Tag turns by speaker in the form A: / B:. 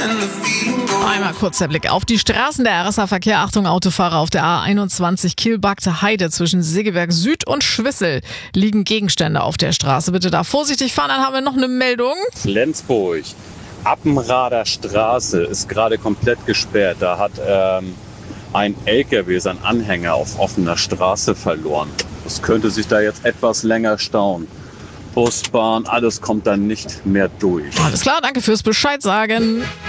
A: Einmal kurz der Blick auf die Straßen. Der RSA-Verkehr. Achtung, Autofahrer auf der A21 Kielbagte Heide zwischen Segeberg Süd und Schwissel liegen Gegenstände auf der Straße. Bitte da vorsichtig fahren. Dann haben wir noch eine Meldung.
B: Flensburg, Appenrader Straße ist gerade komplett gesperrt. Da hat ein LKW seinen Anhänger auf offener Straße verloren. Das könnte sich da jetzt etwas länger stauen. Bus, Bahn, alles kommt dann nicht mehr durch.
A: Alles klar, danke fürs Bescheid sagen.